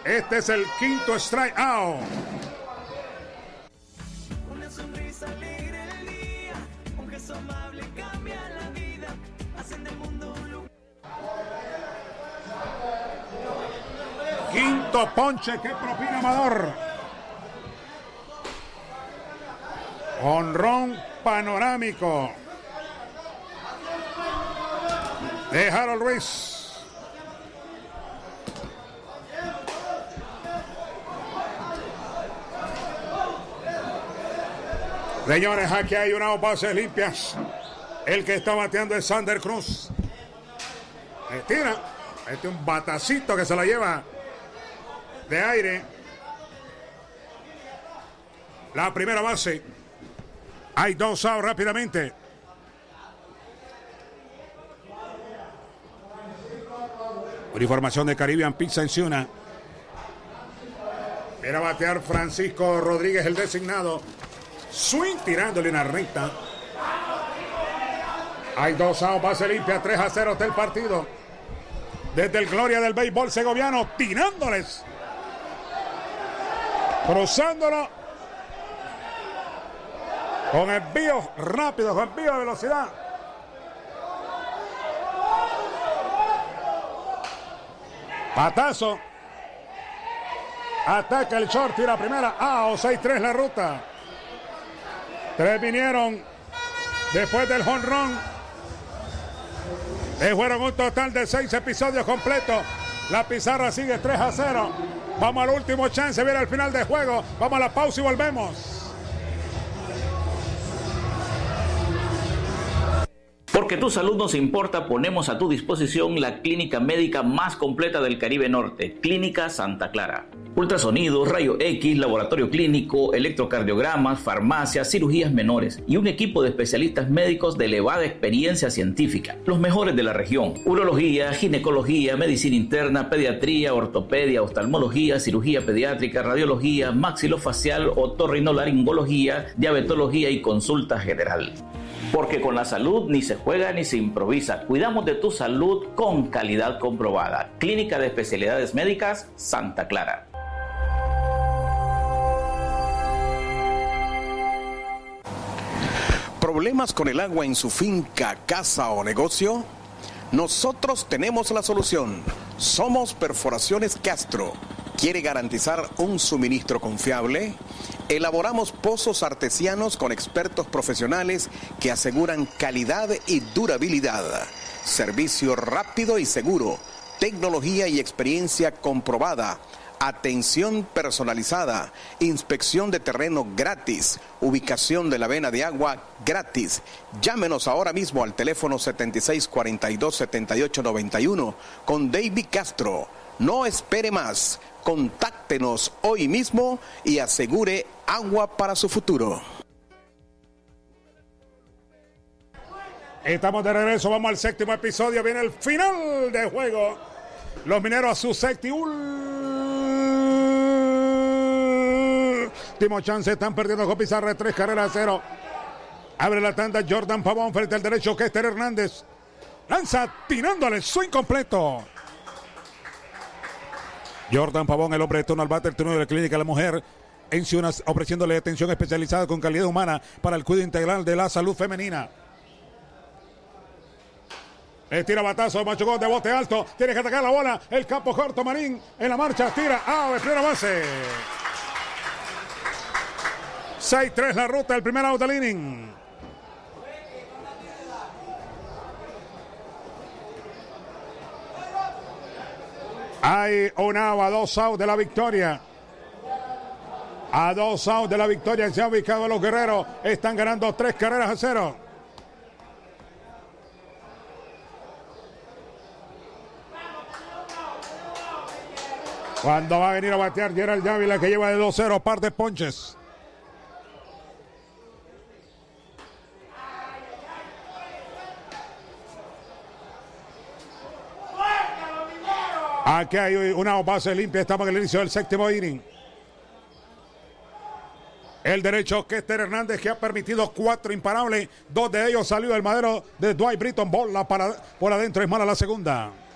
Este es el quinto strikeout. Una sonrisa alegre el día, un gesto amable cambia la vida, hacen del mundo un lugar. Quinto ponche que propina Amador. Jonrón panorámico de Harold Ruiz. Señores, aquí hay unas bases limpias. El que está bateando es Sander Cruz. Le tira. Un batacito que se la lleva de aire. La primera base. Hay 2 outs rápidamente. Uniformación de Caribbean Pizza en Ciuna. Era batear Francisco Rodríguez, el designado. Swing tirándole una recta. Hay 2 outs, base limpia, 3-0 del partido. Desde el Gloria del béisbol segoviano, tirándoles. Cruzándolo. Con envíos rápidos, con envío de velocidad. Patazo. Ataca el short, tira primera. Out, 6-3 la ruta. 3 vinieron después del jonrón. Fueron un total de 6 episodios completos. La pizarra sigue 3-0. Vamos al último chance, viene al final del juego. Vamos a la pausa y volvemos. Porque tu salud nos importa, ponemos a tu disposición la clínica médica más completa del Caribe Norte, Clínica Santa Clara. Ultrasonido, rayo X, laboratorio clínico, electrocardiogramas, farmacias, cirugías menores y un equipo de especialistas médicos de elevada experiencia científica. Los mejores de la región. Urología, ginecología, medicina interna, pediatría, ortopedia, oftalmología, cirugía pediátrica, radiología, maxilofacial, otorrinolaringología, diabetología y consulta general. Porque con la salud ni se juega ni se improvisa. Cuidamos de tu salud con calidad comprobada. Clínica de Especialidades Médicas Santa Clara. ¿Problemas con el agua en su finca, casa o negocio? Nosotros tenemos la solución. Somos Perforaciones Castro. ¿Quiere garantizar un suministro confiable? Elaboramos pozos artesianos con expertos profesionales que aseguran calidad y durabilidad. Servicio rápido y seguro. Tecnología y experiencia comprobada. Atención personalizada. Inspección de terreno gratis. Ubicación de la vena de agua gratis. Llámenos ahora mismo al teléfono 7642-7891 con David Castro. No espere más. Contáctenos hoy mismo y asegure agua para su futuro. Estamos de regreso, vamos al séptimo episodio. Viene el final del juego. Los mineros a su séptimo chance. Están perdiendo con pizarra de 3-0. Abre la tanda Jordan Pavón frente al derecho Kester Hernández. Lanza tirándole swing completo. Jordan Pavón, el hombre de turno al bate, el turno de la Clínica de la Mujer en Ciudad, ofreciéndole atención especializada con calidad humana para el cuidado integral de la salud femenina. Le tira batazo, machucón de bote alto, tiene que atacar la bola, el campo corto, Marín en la marcha, tira, de primera base. 6-3 la ruta, el primer out del inning. Hay una a 2 outs de la victoria. A 2 outs de la victoria se han ubicado los guerreros. Están ganando 3-0. Cuando va a venir a batear Gerald Dávila, que lleva de 2-0, par de ponches. Aquí hay una base limpia. Estamos en el inicio del séptimo inning. El derecho Kester Hernández, que ha permitido 4 imparables. 2 de ellos salió del madero de Dwight Britton. Bola por adentro, es mala la segunda.